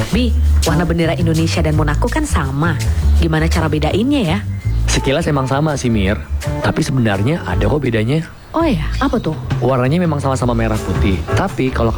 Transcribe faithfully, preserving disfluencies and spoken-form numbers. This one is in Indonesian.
Bi, warna bendera Indonesia dan Monaco kan sama. Gimana cara bedainnya ya? Sekilas emang sama sih Mir, tapi sebenarnya ada kok bedanya. Oh ya, apa tuh? Warnanya memang sama-sama merah putih, tapi kalau